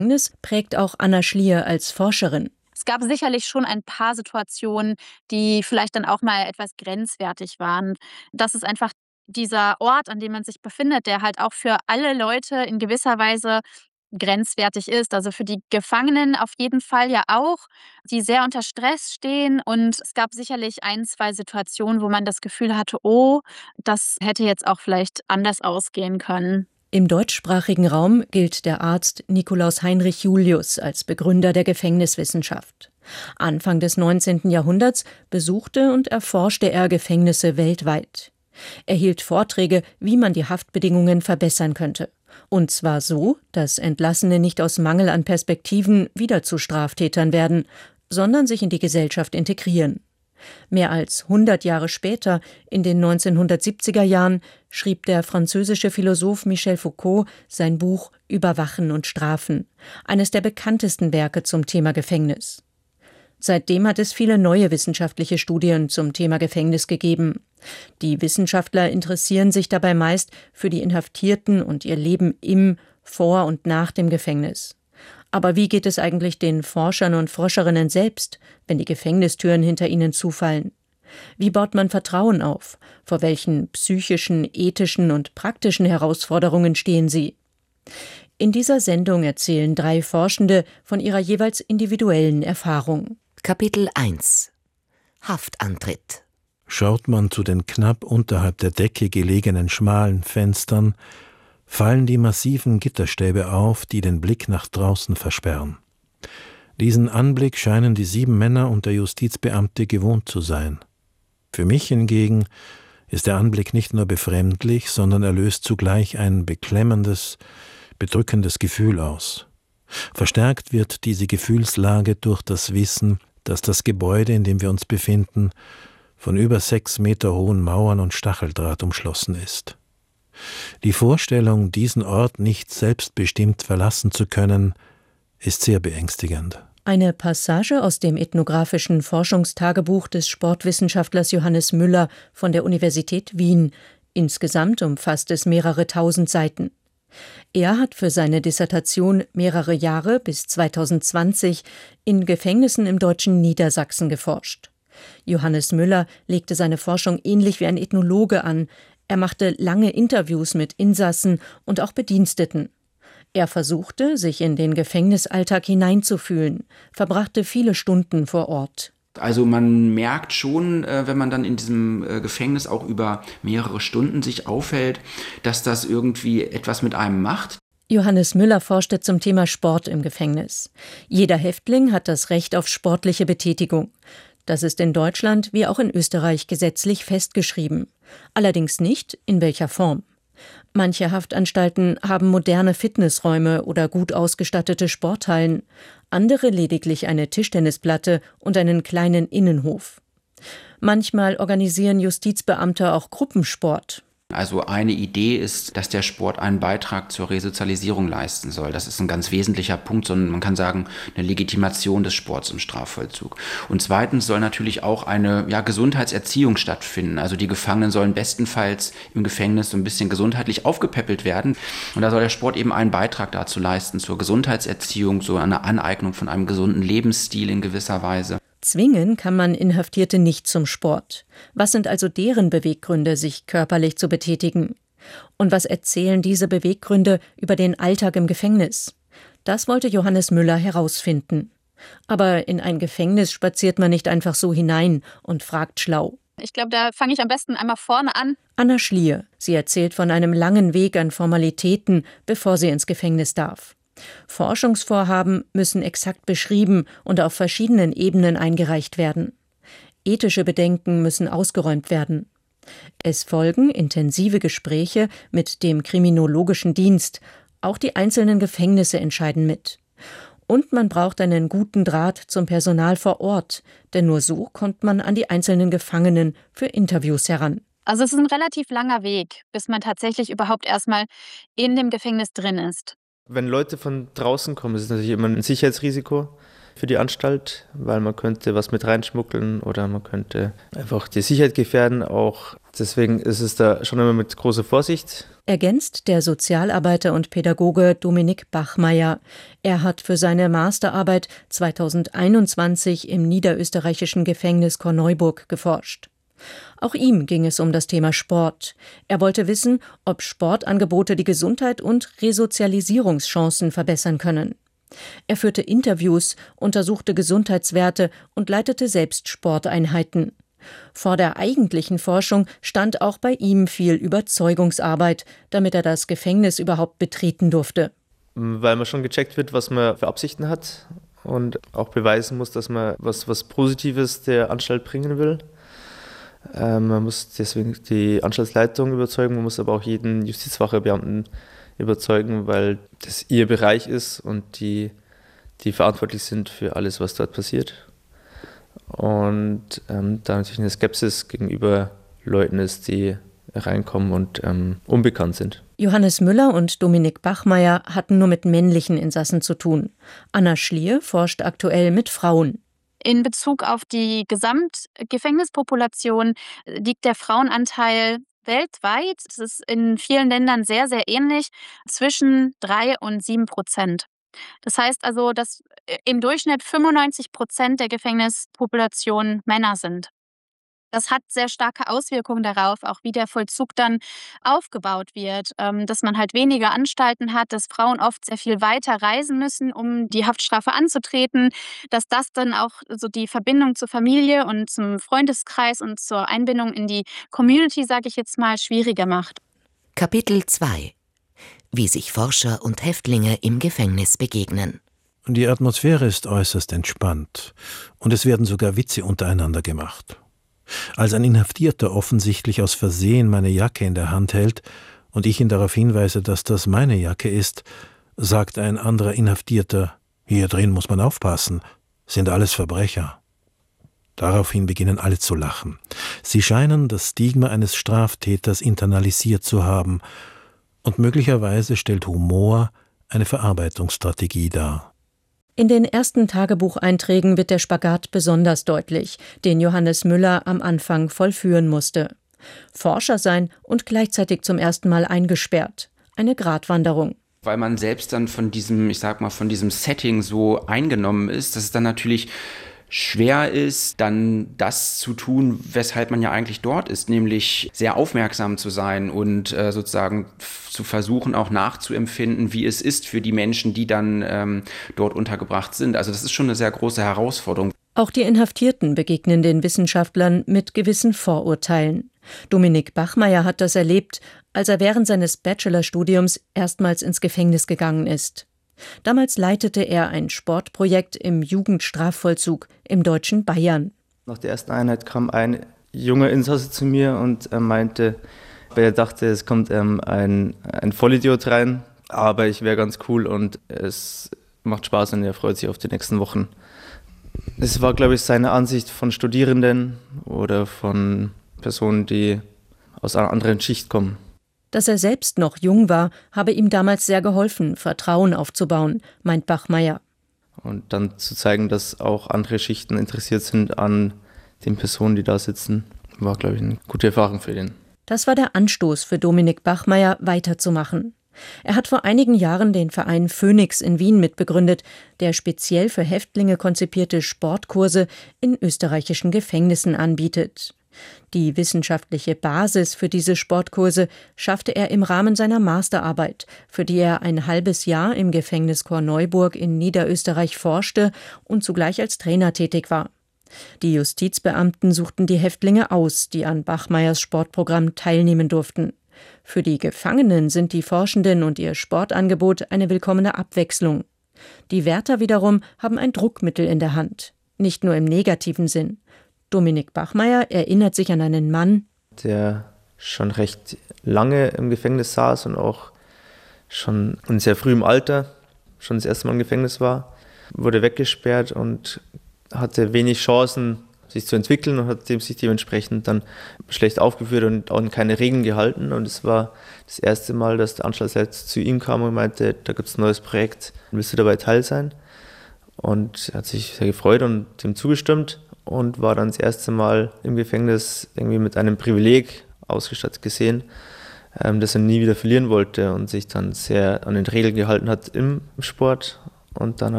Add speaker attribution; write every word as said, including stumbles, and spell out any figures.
Speaker 1: Das prägt auch Anna Schlier als Forscherin.
Speaker 2: Es gab sicherlich schon ein paar Situationen, die vielleicht dann auch mal etwas grenzwertig waren. Das ist einfach dieser Ort, an dem man sich befindet, der halt auch für alle Leute in gewisser Weise grenzwertig ist. Also für die Gefangenen auf jeden Fall ja auch, die sehr unter Stress stehen. Und es gab sicherlich ein, zwei Situationen, wo man das Gefühl hatte, oh, das hätte jetzt auch vielleicht anders ausgehen können.
Speaker 1: Im deutschsprachigen Raum gilt der Arzt Nikolaus Heinrich Julius als Begründer der Gefängniswissenschaft. Anfang des neunzehnten Jahrhunderts besuchte und erforschte er Gefängnisse weltweit. Er hielt Vorträge, wie man die Haftbedingungen verbessern könnte. Und zwar so, dass Entlassene nicht aus Mangel an Perspektiven wieder zu Straftätern werden, sondern sich in die Gesellschaft integrieren. Mehr als hundert Jahre später, in den neunzehnhundertsiebziger Jahren, schrieb der französische Philosoph Michel Foucault sein Buch Überwachen und Strafen, eines der bekanntesten Werke zum Thema Gefängnis. Seitdem hat es viele neue wissenschaftliche Studien zum Thema Gefängnis gegeben. Die Wissenschaftler interessieren sich dabei meist für die Inhaftierten und ihr Leben im, vor und nach dem Gefängnis. Aber wie geht es eigentlich den Forschern und Forscherinnen selbst, wenn die Gefängnistüren hinter ihnen zufallen? Wie baut man Vertrauen auf? Vor welchen psychischen, ethischen und praktischen Herausforderungen stehen sie? In dieser Sendung erzählen drei Forschende von ihrer jeweils individuellen Erfahrung.
Speaker 3: Kapitel eins: Haftantritt.
Speaker 4: Schaut man zu den knapp unterhalb der Decke gelegenen schmalen Fenstern, fallen die massiven Gitterstäbe auf, die den Blick nach draußen versperren. Diesen Anblick scheinen die sieben Männer und der Justizbeamte gewohnt zu sein. Für mich hingegen ist der Anblick nicht nur befremdlich, sondern er löst zugleich ein beklemmendes, bedrückendes Gefühl aus. Verstärkt wird diese Gefühlslage durch das Wissen, dass das Gebäude, in dem wir uns befinden, von über sechs Meter hohen Mauern und Stacheldraht umschlossen ist. Die Vorstellung, diesen Ort nicht selbstbestimmt verlassen zu können, ist sehr beängstigend.
Speaker 1: Eine Passage aus dem ethnografischen Forschungstagebuch des Sportwissenschaftlers Johannes Müller von der Universität Wien. Insgesamt umfasst es mehrere tausend Seiten. Er hat für seine Dissertation mehrere Jahre bis zweitausendzwanzig in Gefängnissen im deutschen Niedersachsen geforscht. Johannes Müller legte seine Forschung ähnlich wie ein Ethnologe an. Er machte lange Interviews mit Insassen und auch Bediensteten. Er versuchte, sich in den Gefängnisalltag hineinzufühlen, verbrachte viele Stunden vor Ort.
Speaker 5: Also man merkt schon, wenn man dann in diesem Gefängnis auch über mehrere Stunden sich aufhält, dass das irgendwie etwas mit einem macht.
Speaker 1: Johannes Müller forschte zum Thema Sport im Gefängnis. Jeder Häftling hat das Recht auf sportliche Betätigung. Das ist in Deutschland wie auch in Österreich gesetzlich festgeschrieben. Allerdings nicht, in welcher Form. Manche Haftanstalten haben moderne Fitnessräume oder gut ausgestattete Sporthallen, andere lediglich eine Tischtennisplatte und einen kleinen Innenhof. Manchmal organisieren Justizbeamte auch Gruppensport.
Speaker 5: Also eine Idee ist, dass der Sport einen Beitrag zur Resozialisierung leisten soll. Das ist ein ganz wesentlicher Punkt, sondern man kann sagen, eine Legitimation des Sports im Strafvollzug. Und zweitens soll natürlich auch eine ja, Gesundheitserziehung stattfinden. Also die Gefangenen sollen bestenfalls im Gefängnis so ein bisschen gesundheitlich aufgepäppelt werden. Und da soll der Sport eben einen Beitrag dazu leisten, zur Gesundheitserziehung, so eine Aneignung von einem gesunden Lebensstil in gewisser Weise.
Speaker 1: Zwingen kann man Inhaftierte nicht zum Sport. Was sind also deren Beweggründe, sich körperlich zu betätigen? Und was erzählen diese Beweggründe über den Alltag im Gefängnis? Das wollte Johannes Müller herausfinden. Aber in ein Gefängnis spaziert man nicht einfach so hinein und fragt schlau.
Speaker 2: Ich glaube, da fange ich am besten einmal vorne an.
Speaker 1: Anna Schlier. Sie erzählt von einem langen Weg an Formalitäten, bevor sie ins Gefängnis darf. Forschungsvorhaben müssen exakt beschrieben und auf verschiedenen Ebenen eingereicht werden. Ethische Bedenken müssen ausgeräumt werden. Es folgen intensive Gespräche mit dem Kriminologischen Dienst. Auch die einzelnen Gefängnisse entscheiden mit. Und man braucht einen guten Draht zum Personal vor Ort, denn nur so kommt man an die einzelnen Gefangenen für Interviews heran.
Speaker 2: Also es ist ein relativ langer Weg, bis man tatsächlich überhaupt erstmal in dem Gefängnis drin ist.
Speaker 6: Wenn Leute von draußen kommen, ist es natürlich immer ein Sicherheitsrisiko. für die Anstalt, weil man könnte was mit reinschmuggeln oder man könnte einfach die Sicherheit gefährden. Auch deswegen ist es da schon immer mit großer Vorsicht.
Speaker 1: Ergänzt der Sozialarbeiter und Pädagoge Dominik Bachmeier. Er hat für seine Masterarbeit zweitausendeinundzwanzig im niederösterreichischen Gefängnis Korneuburg geforscht. Auch ihm ging es um das Thema Sport. Er wollte wissen, ob Sportangebote die Gesundheit und Resozialisierungschancen verbessern können. Er führte Interviews, untersuchte Gesundheitswerte und leitete selbst Sporteinheiten. Vor der eigentlichen Forschung stand auch bei ihm viel Überzeugungsarbeit, damit er das Gefängnis überhaupt betreten durfte.
Speaker 6: Weil man schon gecheckt wird, was man für Absichten hat und auch beweisen muss, dass man was, was Positives der Anstalt bringen will. Ähm, man muss deswegen die Anstaltsleitung überzeugen, man muss aber auch jeden Justizwachebeamten überzeugen, weil das ihr Bereich ist und die, die verantwortlich sind für alles, was dort passiert. Und ähm, da natürlich eine Skepsis gegenüber Leuten ist, die reinkommen und ähm, unbekannt sind.
Speaker 1: Johannes Müller und Dominik Bachmeier hatten nur mit männlichen Insassen zu tun. Anna Schlier forscht aktuell mit Frauen.
Speaker 2: In Bezug auf die Gesamtgefängnispopulation liegt der Frauenanteil weltweit, das ist in vielen Ländern sehr, sehr ähnlich, zwischen drei und sieben Prozent. Das heißt also, dass im Durchschnitt fünfundneunzig Prozent der Gefängnispopulation Männer sind. Das hat sehr starke Auswirkungen darauf, auch wie der Vollzug dann aufgebaut wird, ähm, dass man halt weniger Anstalten hat, dass Frauen oft sehr viel weiter reisen müssen, um die Haftstrafe anzutreten, dass das dann auch so die Verbindung zur Familie und zum Freundeskreis und zur Einbindung in die Community, sage ich jetzt mal, schwieriger macht.
Speaker 3: Kapitel zwei: Wie sich Forscher und Häftlinge im Gefängnis begegnen.
Speaker 4: Die Atmosphäre ist äußerst entspannt und es werden sogar Witze untereinander gemacht. Als ein Inhaftierter offensichtlich aus Versehen meine Jacke in der Hand hält und ich ihn darauf hinweise, dass das meine Jacke ist, sagt ein anderer Inhaftierter: Hier drin muss man aufpassen, sind alles Verbrecher. Daraufhin beginnen alle zu lachen. Sie scheinen das Stigma eines Straftäters internalisiert zu haben und möglicherweise stellt Humor eine Verarbeitungsstrategie dar.
Speaker 1: In den ersten Tagebucheinträgen wird der Spagat besonders deutlich, den Johannes Müller am Anfang vollführen musste. Forscher sein und gleichzeitig zum ersten Mal eingesperrt. Eine Gratwanderung.
Speaker 5: Weil man selbst dann von diesem, ich sag mal, von diesem Setting so eingenommen ist, dass es dann natürlich schwer ist, dann das zu tun, weshalb man ja eigentlich dort ist, nämlich sehr aufmerksam zu sein und äh, sozusagen f- zu versuchen, auch nachzuempfinden, wie es ist für die Menschen, die dann ähm, dort untergebracht sind. Also das ist schon eine sehr große Herausforderung.
Speaker 1: Auch die Inhaftierten begegnen den Wissenschaftlern mit gewissen Vorurteilen. Dominik Bachmeier hat das erlebt, als er während seines Bachelorstudiums erstmals ins Gefängnis gegangen ist. Damals leitete er ein Sportprojekt im Jugendstrafvollzug im deutschen Bayern.
Speaker 6: Nach der ersten Einheit kam ein junger Insasse zu mir und er meinte, er dachte, es kommt ähm, ein, ein Vollidiot rein, aber ich wäre ganz cool und es macht Spaß und er freut sich auf die nächsten Wochen. Es war, glaube ich, seine Ansicht von Studierenden oder von Personen, die aus einer anderen Schicht kommen.
Speaker 1: Dass er selbst noch jung war, habe ihm damals sehr geholfen, Vertrauen aufzubauen, meint Bachmeier.
Speaker 6: Und dann zu zeigen, dass auch andere Schichten interessiert sind an den Personen, die da sitzen, war, glaube ich, eine gute Erfahrung für den.
Speaker 1: Das war der Anstoß für Dominik Bachmeier, weiterzumachen. Er hat vor einigen Jahren den Verein Phoenix in Wien mitbegründet, der speziell für Häftlinge konzipierte Sportkurse in österreichischen Gefängnissen anbietet. Die wissenschaftliche Basis für diese Sportkurse schaffte er im Rahmen seiner Masterarbeit, für die er ein halbes Jahr im Gefängnis Korneuburg in Niederösterreich forschte und zugleich als Trainer tätig war. Die Justizbeamten suchten die Häftlinge aus, die an Bachmeiers Sportprogramm teilnehmen durften. Für die Gefangenen sind die Forschenden und ihr Sportangebot eine willkommene Abwechslung. Die Wärter wiederum haben ein Druckmittel in der Hand, nicht nur im negativen Sinn. Dominik Bachmeier erinnert sich an einen Mann,
Speaker 6: der schon recht lange im Gefängnis saß und auch schon in sehr frühem Alter schon das erste Mal im Gefängnis war, wurde weggesperrt und hatte wenig Chancen, sich zu entwickeln und hat sich dementsprechend dann schlecht aufgeführt und auch an keine Regeln gehalten. Und es war das erste Mal, dass der Anstaltsleiter zu ihm kam und meinte, da gibt es ein neues Projekt, willst du dabei teil sein? Und er hat sich sehr gefreut und dem zugestimmt und war dann das erste Mal im Gefängnis irgendwie mit einem Privileg ausgestattet gesehen, ähm, das er nie wieder verlieren wollte und sich dann sehr an den Regeln gehalten hat im Sport. Und dann